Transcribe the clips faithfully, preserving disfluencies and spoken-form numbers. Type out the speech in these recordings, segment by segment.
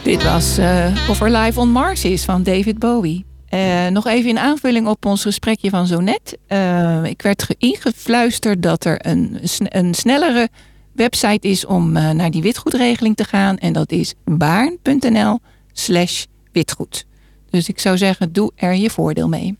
Dit was uh, Of er Life on Mars is van David Bowie. Uh, nog even in aanvulling op ons gesprekje van zo net. Uh, ik werd ingefluisterd dat er een, een snellere website is om uh, naar die witgoedregeling te gaan. En dat is baarn.nl slash witgoed. Dus ik zou zeggen, doe er je voordeel mee.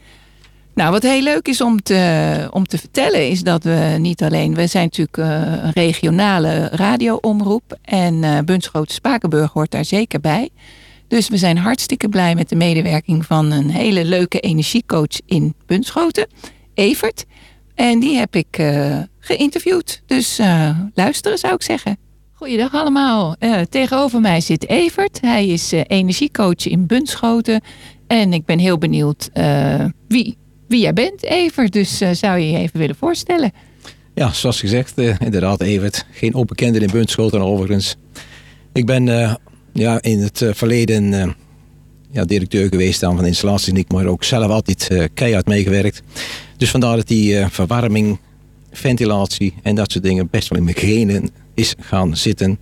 Nou, wat heel leuk is om te, om te vertellen is dat we niet alleen... We zijn natuurlijk uh, een regionale radioomroep. En uh, Bunschoten-Spakenburg hoort daar zeker bij. Dus we zijn hartstikke blij met de medewerking van een hele leuke energiecoach in Bunschoten. Evert. En die heb ik uh, geïnterviewd. Dus uh, luisteren zou ik zeggen. Goeiedag allemaal. Uh, tegenover mij zit Evert. Hij is uh, energiecoach in Bunschoten. En ik ben heel benieuwd uh, wie... Wie jij bent, Evert, dus uh, zou je je even willen voorstellen? Ja, zoals gezegd, uh, inderdaad Evert. Geen onbekende in Bunschoten overigens. Ik ben uh, ja, in het uh, verleden uh, ja, directeur geweest dan van de installatietechniek, maar ook zelf altijd uh, keihard meegewerkt. Dus vandaar dat die uh, verwarming, ventilatie en dat soort dingen best wel in mijn genen is gaan zitten.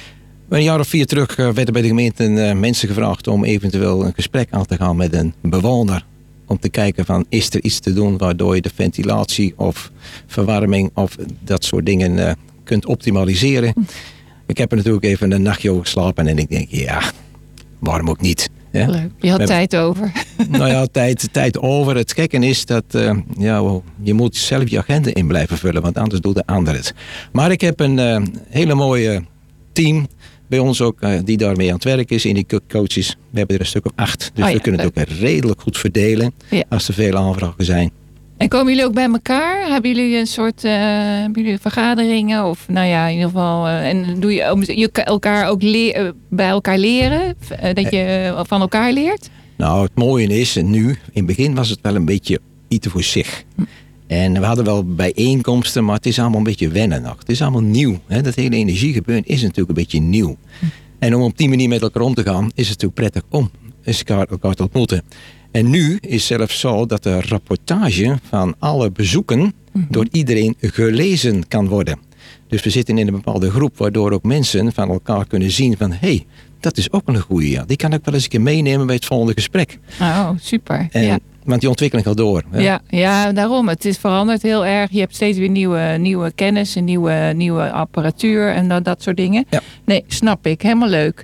Een jaar of vier terug uh, werden bij de gemeente uh, mensen gevraagd om eventueel een gesprek aan te gaan met een bewoner. Om te kijken van, is er iets te doen waardoor je de ventilatie of verwarming of dat soort dingen uh, kunt optimaliseren. Hm. Ik heb er natuurlijk even een nachtje over geslapen en ik denk, ja, waarom ook niet? Ja? Leuk. Je had We tijd hebben, over. Nou ja, tijd, tijd over. Het gekke is dat uh, ja, je moet zelf je agenda in blijven vullen, want anders doet de ander het. Maar ik heb een uh, hele mooie team bij ons ook, uh, die daarmee aan het werk is in die coaches. We hebben er een stuk of acht. Dus oh ja, we kunnen leuk. Het ook redelijk goed verdelen. Ja. Als er veel aanvragen zijn. En komen jullie ook bij elkaar? Hebben jullie een soort uh, hebben jullie vergaderingen? Of nou ja, in ieder geval. Uh, en doe je, je elkaar ook leer, uh, bij elkaar leren? Uh, dat je uh, van elkaar leert? Nou, het mooie is, nu, in het begin was het wel een beetje iets voor zich. Hm. En we hadden wel bijeenkomsten, maar het is allemaal een beetje wennen nog. Het is allemaal nieuw. Hè? Dat hele energiegebeuren is natuurlijk een beetje nieuw. Hm. En om op die manier met elkaar om te gaan, is het natuurlijk prettig om eens elkaar, elkaar te ontmoeten. En nu is zelfs zo dat de rapportage van alle bezoeken hm. door iedereen gelezen kan worden. Dus we zitten in een bepaalde groep, waardoor ook mensen van elkaar kunnen zien van, hé, hey, dat is ook wel een goeie. Ja. Die kan ik wel eens een keer meenemen bij het volgende gesprek. Oh, super. En, ja. Want die ontwikkeling gaat door. Hè? Ja, ja, daarom. Het is veranderd heel erg. Je hebt steeds weer nieuwe, nieuwe kennis en nieuwe, nieuwe apparatuur en dat, dat soort dingen. Ja. Nee, snap ik. Helemaal leuk.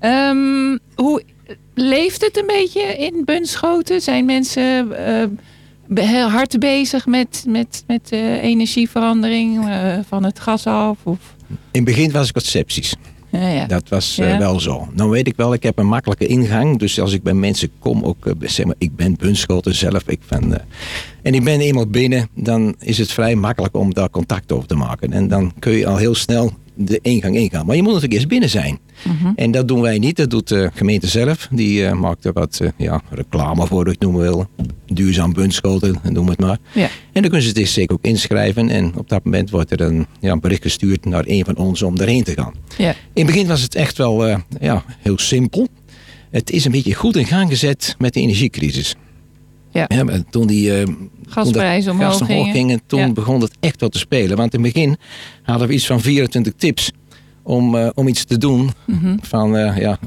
Um, hoe leeft het een beetje in Bunschoten? Zijn mensen uh, heel hard bezig met, met, met uh, energieverandering uh, van het gas af? Of? In het begin was ik wat sceptisch. Ja, ja. Dat was uh, ja. wel zo. Nou weet ik wel, ik heb een makkelijke ingang. Dus als ik bij mensen kom, ook uh, zeg maar, ik ben Bunschoten zelf. Ik ben, uh, en ik ben eenmaal binnen, dan is het vrij makkelijk om daar contact over te maken. En dan kun je al heel snel de ingang ingaan. Maar je moet natuurlijk eerst binnen zijn. Mm-hmm. En dat doen wij niet. Dat doet de gemeente zelf. Die uh, maakt er wat uh, ja, reclame voor, dat ik noem wil. Duurzaam Bunschoten, noem het maar. Ja. En dan kunnen ze het zeker ook inschrijven. En op dat moment wordt er een, ja, een bericht gestuurd naar een van ons om daarheen te gaan. Ja. In het begin was het echt wel uh, ja, heel simpel. Het is een beetje goed in gang gezet met de energiecrisis. Ja. Ja, toen die uh, gasprijzen omhoog, gas omhoog gingen, toen ja. begon het echt wat te spelen. Want in het begin hadden we iets van vierentwintig tips om, uh, om iets te doen. Mm-hmm. Van uh, ja,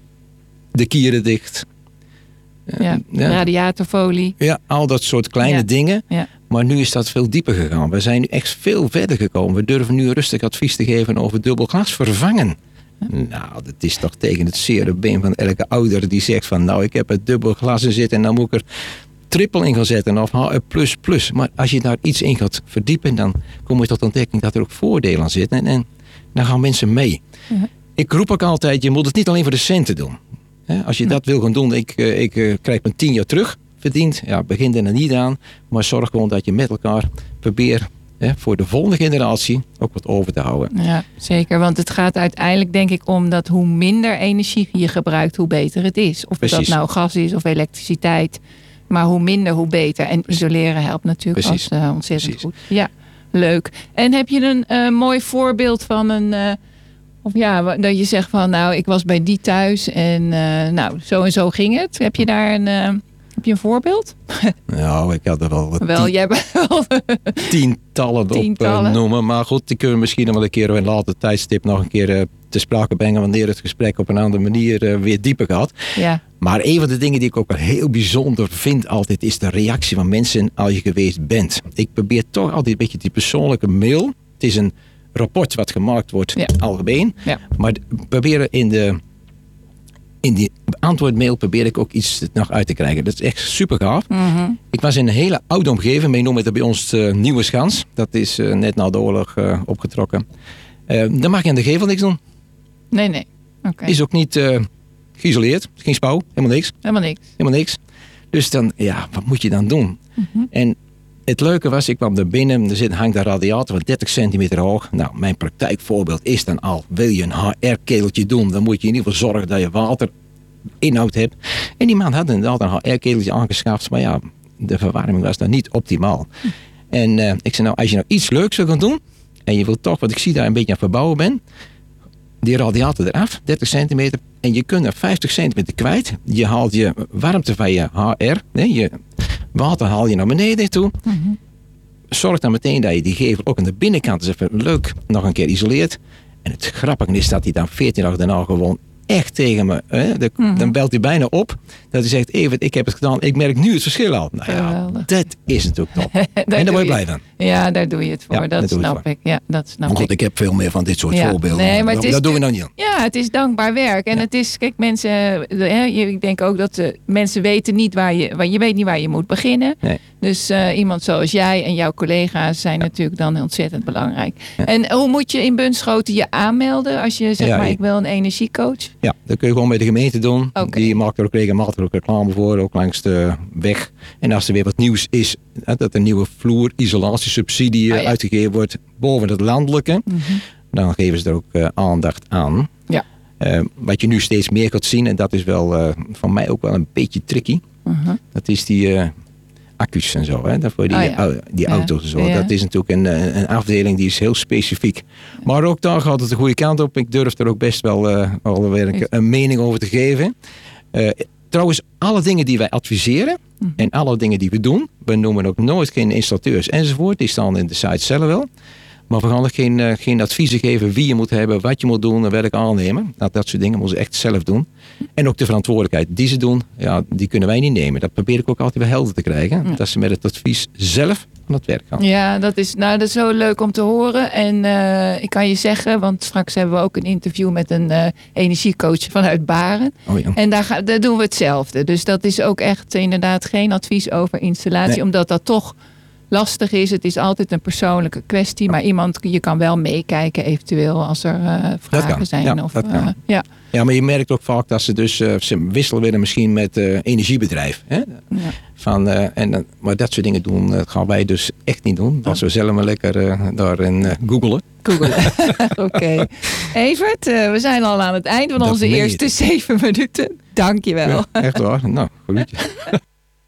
de kieren dicht. Uh, ja, ja. Radiatorfolie. Ja, al dat soort kleine ja. dingen. Ja. Maar nu is dat veel dieper gegaan. We zijn nu echt veel verder gekomen. We durven nu rustig advies te geven over dubbel glas vervangen. Ja. Nou, dat is toch tegen het zere been van elke ouder die zegt van, nou, ik heb het dubbel glas in zitten en dan moet ik er triple in gaan zetten of H plus plus. Maar als je daar iets in gaat verdiepen, dan kom je tot ontdekking dat er ook voordelen aan zitten. En, en dan gaan mensen mee. Ja. Ik roep ook altijd, je moet het niet alleen voor de centen doen. Als je ja. dat wil gaan doen, ik, ik, ik krijg mijn tien jaar terug verdiend. Ja, begin er niet aan. Maar zorg gewoon dat je met elkaar probeert hè, voor de volgende generatie ook wat over te houden. Ja, zeker. Want het gaat uiteindelijk denk ik om dat hoe minder energie je gebruikt, hoe beter het is. Of Precies. dat nou gas is of elektriciteit. Maar hoe minder, hoe beter. En isoleren helpt natuurlijk als, uh, ontzettend Precies. goed. Ja, leuk. En heb je een uh, mooi voorbeeld van een... Uh, of ja, dat je zegt van nou, ik was bij die thuis en uh, nou, zo en zo ging het. Heb je daar een, uh, een Heb je een voorbeeld? Nou, ik had er wel, wel tien, jij bent wel tientallen, tientallen op uh, noemen. Maar goed, die kunnen we misschien nog wel een keer in een later tijdstip nog een keer uh, te sprake brengen wanneer het gesprek op een andere manier uh, weer dieper gaat. Ja. Maar een van de dingen die ik ook wel heel bijzonder vind altijd is de reactie van mensen als je geweest bent. Ik probeer toch altijd een beetje die persoonlijke mail. Het is een rapport wat gemaakt wordt ja. algemeen. Ja. Maar proberen in de in die antwoordmail probeer ik ook iets nog uit te krijgen. Dat is echt super gaaf. Mm-hmm. Ik was in een hele oude omgeving. Wij noemen het bij ons uh, Nieuwe Schans. Dat is uh, net na de oorlog uh, opgetrokken. Uh, dan mag je aan de gevel niks doen. Nee, nee. Okay. Is ook niet uh, geïsoleerd. Geen spouw. Helemaal niks. Helemaal niks. Helemaal niks. Dus dan, ja, wat moet je dan doen? Mm-hmm. En het leuke was, ik kwam er binnen. Er zit, hangt een radiator van dertig centimeter hoog. Nou, mijn praktijkvoorbeeld is dan al. Wil je een H R-keteltje doen, dan moet je in ieder geval zorgen dat je waterinhoud hebt. En die man had inderdaad een H R-keteltje aangeschaft. Maar ja, de verwarming was dan niet optimaal. Hm. En uh, ik zei nou, als je nou iets leuks wil gaan doen. En je wilt toch, want ik zie daar een beetje aan het verbouwen ben. Die radiator eraf, dertig centimeter. En je kunt er vijftig centimeter kwijt. Je haalt je warmte van je H R. Nee, je water haal je naar beneden toe. Mm-hmm. Zorg dan meteen dat je die gevel ook aan de binnenkant eens even leuk nog een keer isoleert. En het grappige is dat hij dan veertien dagen daarna gewoon echt tegen me, hè, de, mm-hmm. dan belt hij bijna op. Dat hij zegt, Evert, ik heb het gedaan. Ik merk nu het verschil al. Nou ja, dat is natuurlijk top. En daar word je blij van. Ja, daar doe je het voor. Ja, dat snap ik. Ja, dat snap maar goed, ik. ik heb veel meer van dit soort ja. voorbeelden. Nee, maar dat, is, dat doen we nou niet aan. Ja, het is dankbaar werk. En ja. het is, kijk, mensen, hè, ik denk ook dat de, mensen weten niet waar je, waar je weet niet waar je moet beginnen. Nee. Dus uh, iemand zoals jij en jouw collega's zijn ja. natuurlijk dan ontzettend belangrijk. Ja. En hoe moet je in Bunschoten je aanmelden als je zegt, ja, maar ik wil een energiecoach? Ja, dat kun je gewoon bij de gemeente doen. Okay. Die maakt er ook regelmatig ook reclame voor, ook langs de weg. En als er weer wat nieuws is, dat een nieuwe vloerisolatiesubsidie oh, ja. uitgegeven wordt boven het landelijke, mm-hmm. dan geven ze er ook uh, aandacht aan. Ja. Uh, wat je nu steeds meer gaat zien, en dat is wel uh, van mij ook wel een beetje tricky, uh-huh. dat is die uh, accu's en zo, hè, dat voor die, oh, ja. uh, die ja. auto's en zo. Ja. Dat is natuurlijk een, een afdeling die is heel specifiek. Maar ook daar gaat het de goede kant op. Ik durf er ook best wel uh, alweer een, een mening over te geven. Uh, trouwens, alle dingen die wij adviseren mm. en alle dingen die we doen, we noemen ook nooit geen installateurs enzovoort. Die staan in de site zelf wel. Maar we gaan ook geen, uh, geen adviezen geven wie je moet hebben, wat je moet doen en welke aannemen. Nou, dat soort dingen moeten ze echt zelf doen. En ook de verantwoordelijkheid die ze doen, ja, die kunnen wij niet nemen. Dat probeer ik ook altijd weer helder te krijgen. Ja. Dat ze met het advies zelf aan het werk gaan. Ja, dat is, nou, dat is zo leuk om te horen. En uh, ik kan je zeggen, want straks hebben we ook een interview met een uh, energiecoach vanuit Baren. Oh ja. En daar, ga, daar doen we hetzelfde. Dus dat is ook echt inderdaad geen advies over installatie. Nee. Omdat dat toch lastig is. Het is altijd een persoonlijke kwestie. Maar iemand, je kan wel meekijken eventueel als er uh, vragen zijn. Ja, of, dat kan. Uh, ja. ja, maar je merkt ook vaak dat ze dus uh, ze wisselen willen misschien met uh, energiebedrijf. Hè? Ja. Van, uh, en, uh, maar dat soort dingen doen, dat gaan wij dus echt niet doen. Dat we zelf maar lekker uh, daarin uh, googelen. Googelen. Oké. Okay. Evert, uh, we zijn al aan het eind van dat onze eerste zeven minuten. Dank je wel. Ja, echt waar. Nou, goed.